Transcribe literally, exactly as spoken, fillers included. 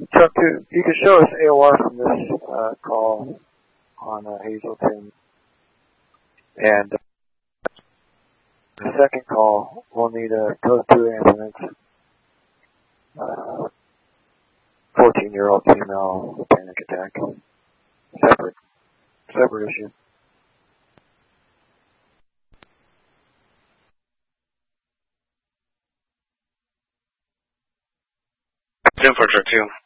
Truck two, you can show us A O R from this uh, call on uh, Hazelton. And the second call, we'll need a code two ambulance. Uh, fourteen-year-old female with panic attack. Separate, separate issue. ten for truck two.